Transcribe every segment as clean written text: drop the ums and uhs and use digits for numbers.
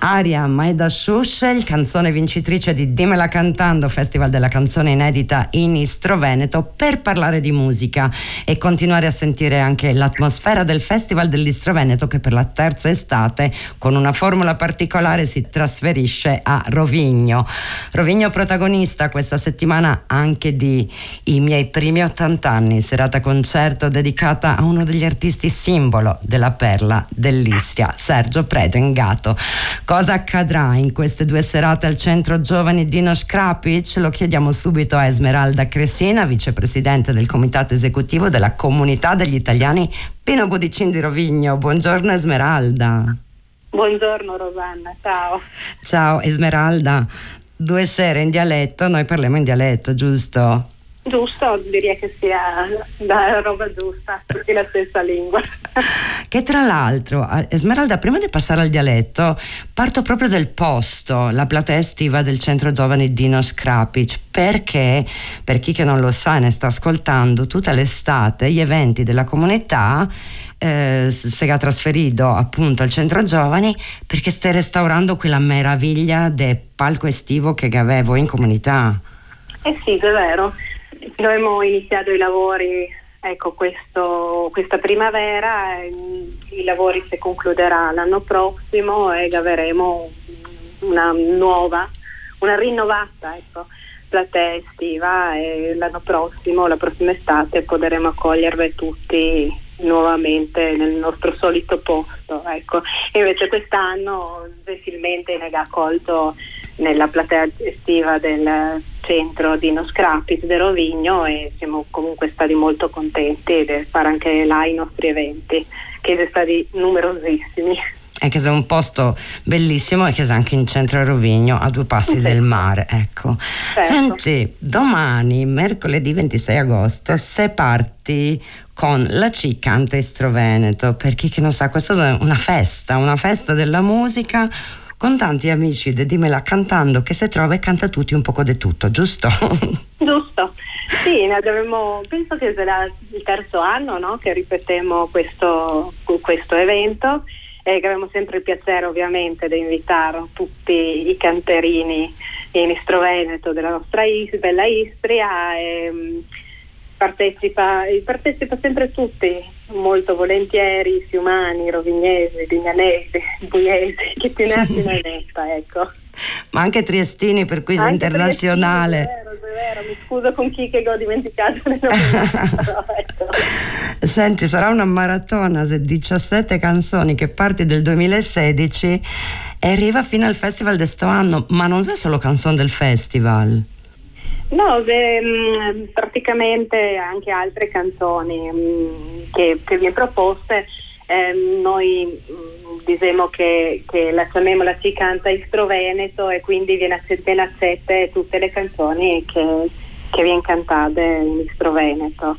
Aria Maeda Sciuscel, canzone vincitrice di Dimmela Cantando, Festival della canzone inedita in Istro Veneto, per parlare di musica e continuare a sentire anche l'atmosfera del Festival dell'Istro Veneto, che per la terza estate con una formula particolare si trasferisce a Rovigno. Rovigno protagonista questa settimana anche di I miei primi 80 anni, serata concerto dedicata a uno degli artisti simbolo della perla dell'Istria, Sergio Predengato. Cosa accadrà in queste due serate al Centro Giovani Dino Scrapic? Lo chiediamo subito a Esmeralda Cresina, vicepresidente del comitato esecutivo della Comunità degli Italiani Pino Budicin di Rovigno. Buongiorno Esmeralda. Buongiorno Rosanna, ciao. Ciao Esmeralda, 2 sere in dialetto, noi parliamo in dialetto, giusto? Giusto, direi che sia la roba giusta, tutti la stessa lingua. Che tra l'altro, Esmeralda, prima di passare al dialetto, parto proprio del posto, la platea estiva del Centro Giovani Dino Scrapic, perché, per chi che non lo sa e ne sta ascoltando, tutta l'estate gli eventi della comunità si è trasferito appunto al Centro Giovani, perché stai restaurando quella meraviglia del palco estivo che avevo in comunità. Eh sì, è vero. Noi abbiamo iniziato i lavori, ecco, questa primavera, i lavori si concluderà l'anno prossimo e avremo una rinnovata, ecco, platea estiva, e l'anno prossimo, la prossima estate, potremo accogliervi tutti nuovamente nel nostro solito posto, ecco. E invece quest'anno gentilmente ne ha accolto nella platea estiva del Centro Dino Scrapic di Rovigno, e siamo comunque stati molto contenti di fare anche là i nostri eventi, che sono stati numerosissimi. E che è un posto bellissimo e che è anche in centro a Rovigno, a 2 passi del mare, ecco. Certo. Senti, domani, mercoledì 26 agosto, se parti con la C Canta Istro Veneto. Per chi che non sa, questa è una festa della musica, con tanti amici di Dimmela Cantando che si trova e canta tutti un poco di tutto, giusto? Giusto, sì, penso che sarà il terzo anno, no, che ripetiamo questo evento, e che abbiamo sempre il piacere ovviamente di invitare tutti i canterini in Istro Veneto della nostra bella Istria, e partecipa sempre tutti molto volentieri, fiumani, rovignesi, vignanesi, buiesi, che più ne ha più ne metta, ecco. Ma anche triestini, per cui è internazionale. È vero, mi scuso con chi che ho dimenticato le però, ecco. Senti, sarà una maratona di 17 canzoni che parte del 2016 e arriva fino al festival di sto anno, ma non è solo canzone del festival. No, praticamente anche altre canzoni che viene proposte. Noi diciamo che la chiamiamo la Si Canta Istro Veneto, e quindi viene accette tutte le canzoni che viene cantate in Istro Veneto.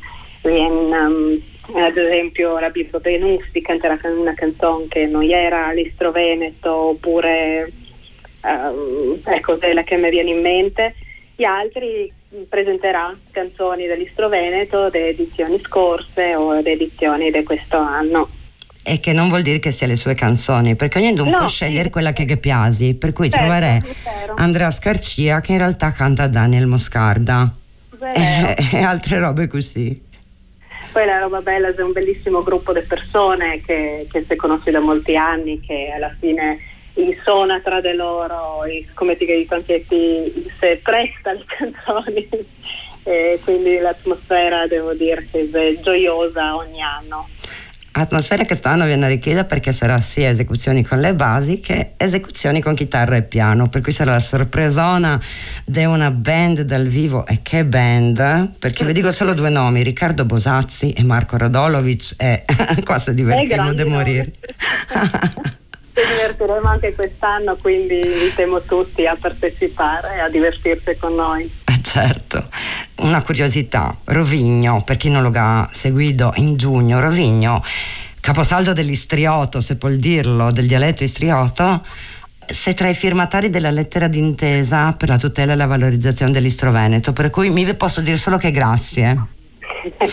Ad esempio la Bibbo Benusti canterà una canzone che non era all'Istro Veneto, oppure ecco, quella che mi viene in mente. Gli altri presenterà canzoni dell'Istro Veneto, di edizioni scorse o di edizioni di questo anno. E che non vuol dire che sia le sue canzoni, perché ognuno può scegliere quella che piace, per cui troverei Andrea Scarcia che in realtà canta Daniel Moscarda e altre robe così. Poi la roba bella è un bellissimo gruppo di persone che si conosce da molti anni, che alla fine suona tra di loro, come ti dico anche si presta le canzoni, e quindi l'atmosfera devo dire che è gioiosa ogni anno. Atmosfera che quest'anno viene richiesta perché sarà sia esecuzioni con le basi che esecuzioni con chitarra e piano, per cui sarà la sorpresona di una band dal vivo. E che band? Perché vi dico solo 2 nomi, Riccardo Bosazzi e Marco Radolovic, e qua si divertiamo di morire. Ci divertiremo anche quest'anno, quindi invitiamo tutti a partecipare e a divertirsi con noi. Certo. Una curiosità, Rovigno, per chi non lo ha seguito in giugno, Rovigno, caposaldo dell'istrioto, se può dirlo, del dialetto istrioto, sei tra i firmatari della lettera d'intesa per la tutela e la valorizzazione dell'Istro Veneto, per cui mi posso dire solo che grazie. È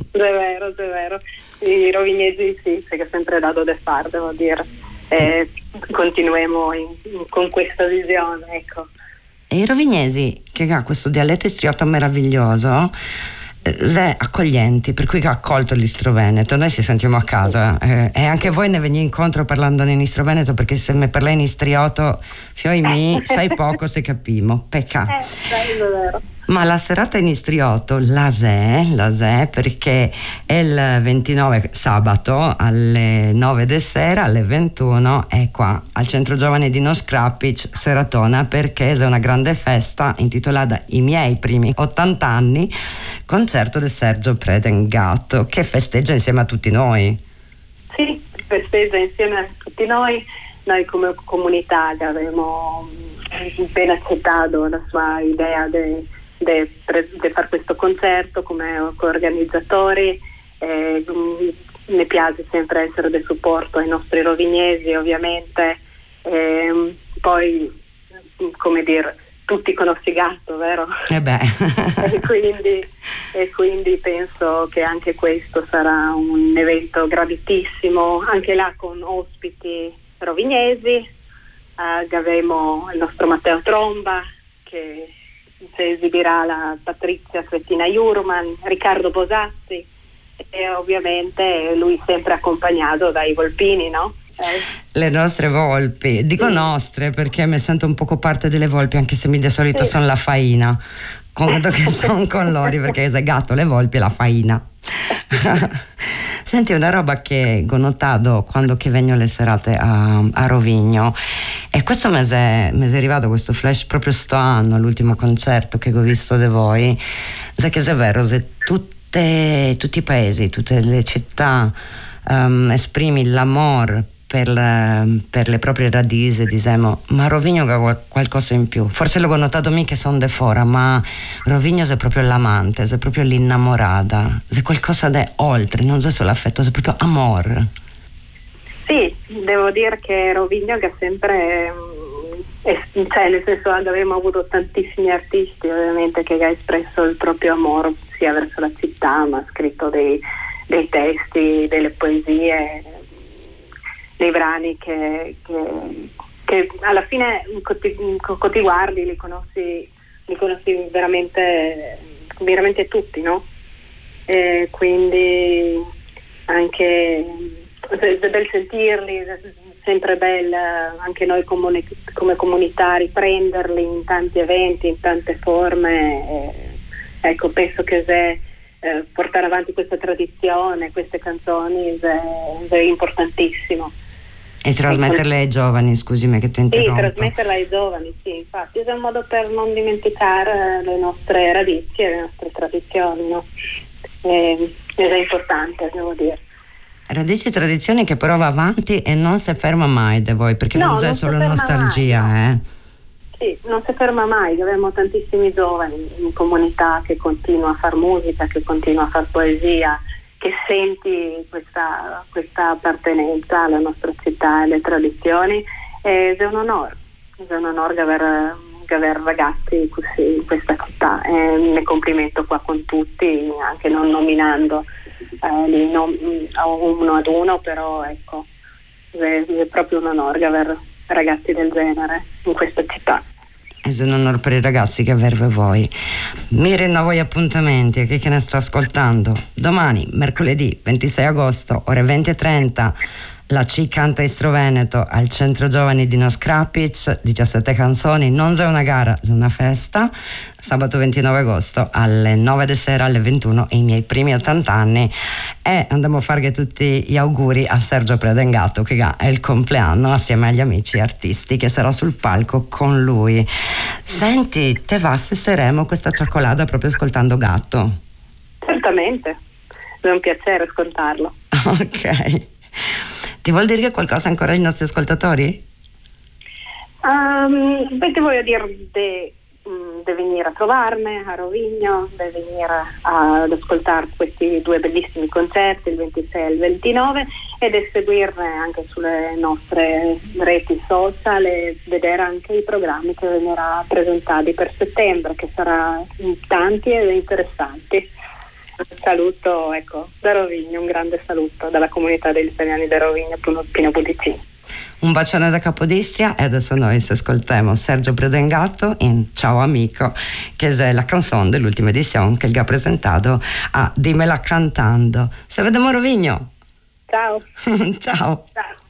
vero. I rovignesi sì, che è sempre dato da fare, devo dire. continuiamo con questa visione, ecco. E i rovignesi, che ha questo dialetto istriotto meraviglioso, accoglienti, per cui che ha accolto l'Istro-Veneto, noi ci sentiamo a casa, e anche voi ne venite incontro parlando in Istro-Veneto, perché se me parlai in istriotto fioi mi sai poco se capimo, pecca. Bello, vero. Ma la serata in istriotto l'asè perché è il 29 sabato alle 9 di sera, alle 21 è qua al Centro Giovani di Noscrapic, seratona, perché è una grande festa intitolata I miei primi 80 anni, concerto di Sergio Predengato, che festeggia insieme a tutti noi. Sì, festeggia insieme a tutti noi come comunità che abbiamo ben accettato la sua idea di fare questo concerto come organizzatori. Mi piace sempre essere di supporto ai nostri rovignesi, ovviamente. Poi, come dire, tutti conosci Gatto, vero? e quindi penso che anche questo sarà un evento graditissimo, anche là con ospiti rovignesi. Avremo il nostro Matteo Tromba, che si esibirà, la Patrizia Svettina Jurman, Riccardo Bosazzi, e ovviamente lui sempre accompagnato dai Volpini, no? Le nostre volpi, dico sì. Nostre perché mi sento un poco parte delle volpi, anche se mi di solito sono la faina, conto che sono con loro, perché se gatto le volpi è la faina. Senti, una roba che ho notato quando che vengo le serate a Rovigno, e questo mese è arrivato questo flash proprio sto anno, l'ultimo concerto che ho visto di voi, se che è vero, se tutti i paesi, tutte le città esprimi l'amore per le proprie radici, diciamo, ma Rovigno ha qualcosa in più. Forse l'ho notato me che sono de fora, ma Rovigno è proprio l'amante, è proprio l'innamorata, è qualcosa di oltre, non è solo affetto, è proprio amore. Sì, devo dire che Rovigno che sempre, cioè nel senso, abbiamo avuto tantissimi artisti ovviamente che ha espresso il proprio amore sia verso la città, ma ha scritto dei testi, delle poesie, dei brani che alla fine ti guardi, li conosci veramente tutti, no? E quindi anche è bel sentirli, sempre bello anche noi come comunità riprenderli in tanti eventi, in tante forme. Ecco, penso che se portare avanti questa tradizione, queste canzoni è importantissimo. E trasmetterle ai giovani, scusami che ti interrompo. Sì, trasmetterle ai giovani, sì, infatti è un modo per non dimenticare le nostre radici e le nostre tradizioni, no? Ed è importante, devo dire. Radici e tradizioni che però va avanti e non si ferma mai da voi, perché non è solo nostalgia, mai, no. Sì, non si ferma mai, abbiamo tantissimi giovani in comunità che continua a far musica, che continua a far poesia, che senti questa appartenenza alla nostra città e alle tradizioni, ed è un onore aver ragazzi così in questa città, e ne complimento qua con tutti, anche non nominando uno ad uno, però ecco, è proprio un onore avere ragazzi del genere in questa città. È un onore per i ragazzi che averve voi. Mi rinnovo gli appuntamenti a chi ne sta ascoltando. Domani, mercoledì 26 agosto, ore 20:30, la C canta Istro-Veneto al Centro Giovani di Noscrapic, 17 canzoni, non è una gara, è una festa. Sabato 29 agosto alle 9 di sera, alle 21, i miei primi 80 anni, e andiamo a fare tutti gli auguri a Sergio Predengato, che è il compleanno, assieme agli amici artisti, che sarà sul palco con lui. Senti, te va se saremo questa cioccolata proprio ascoltando Gatto? Certamente, è un piacere ascoltarlo. Ok. Ti vuol dire qualcosa ancora ai nostri ascoltatori? Ti voglio dire di venire a trovarmi a Rovigno, di venire ad ascoltare questi due bellissimi concerti, il 26 e il 29, e di seguirne anche sulle nostre reti social e vedere anche i programmi che verranno presentati per settembre, che saranno tanti ed interessanti. Un saluto, ecco, da Rovigno, un grande saluto dalla comunità degli italiani di Rovigno, Pino Budicini. Un bacione da Capodistria e adesso noi ci ascoltiamo Sergio Predengato in Ciao Amico, che è la canzone dell'ultima edizione che ha presentato a Dimela Cantando. Se vediamo Rovigno. Ciao. Ciao. Ciao.